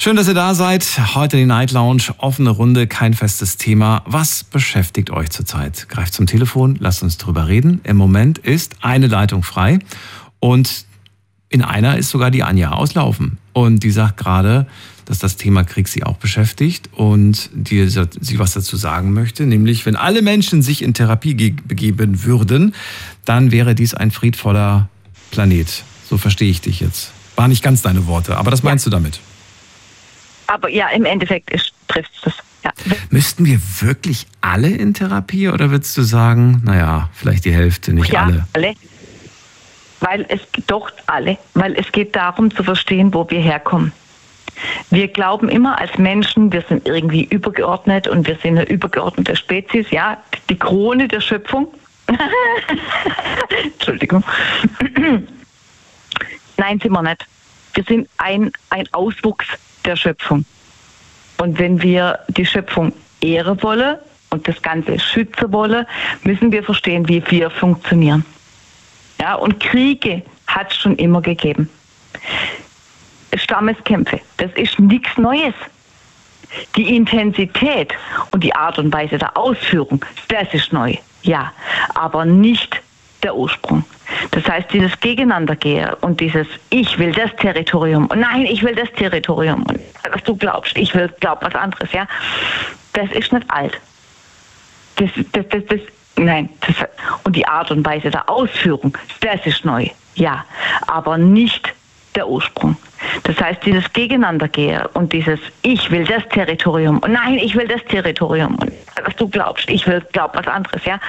Schön, dass ihr da seid. Heute die Night Lounge, offene Runde, kein festes Thema. Was beschäftigt euch zurzeit? Greift zum Telefon, lasst uns drüber reden. Im Moment ist eine Leitung frei und in einer ist sogar die Anja auslaufen. Und die sagt gerade, dass das Thema Krieg sie auch beschäftigt und sie was dazu sagen möchte. Nämlich, wenn alle Menschen sich in Therapie begeben würden, dann wäre dies ein friedvoller Planet. So verstehe ich dich jetzt. War nicht ganz deine Worte, aber das meinst du damit? Aber ja, im Endeffekt trifft es das. Ja. Müssten wir wirklich alle in Therapie oder würdest du sagen, naja, vielleicht die Hälfte, nicht alle? Alle. Weil es geht darum zu verstehen, wo wir herkommen. Wir glauben immer als Menschen, wir sind irgendwie übergeordnet und wir sind eine übergeordnete Spezies, ja, die Krone der Schöpfung. Entschuldigung. Nein, sind wir nicht. Wir sind ein Auswuchs der Schöpfung. Und wenn wir die Schöpfung ehren wollen und das Ganze schützen wollen, müssen wir verstehen, wie wir funktionieren. Ja, und Kriege hat es schon immer gegeben. Stammeskämpfe, das ist nichts Neues. Die Intensität und die Art und Weise der Ausführung, das ist neu, ja, aber nicht der Ursprung. Das heißt, dieses Gegeneinandergehen und dieses Ich will das Territorium und nein, ich will das Territorium und was du glaubst, ich glaub was anderes, ja, das ist nicht alt. Und die Art und Weise der Ausführung, das ist neu, ja, aber nicht der Ursprung. Das heißt, dieses Gegeneinandergehen und dieses Ich will das Territorium und nein, ich will das Territorium und was du glaubst, ich glaub was anderes, ja.